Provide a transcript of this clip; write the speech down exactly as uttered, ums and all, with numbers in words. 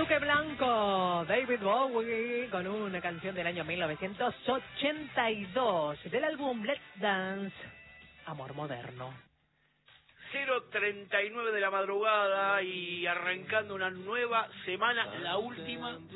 Duque Blanco, David Bowie, con una canción del año mil novecientos ochenta y dos, del álbum Let's Dance, Amor Moderno. cero treinta y nueve de la madrugada y arrancando una nueva semana, la última